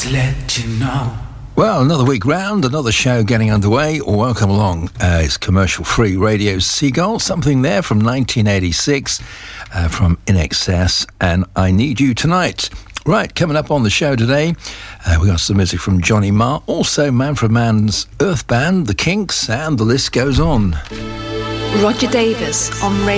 just let you know. Well, another week round, another show getting underway. Welcome along. It's commercial-free Radio Seagull, something there from 1986 from In Excess, and I Need You Tonight. Right, coming up on the show today, we got some music from Johnny Marr, also Manfred Mann's Earth Band, The Kinks, and the list goes on. Roger Davis on Radio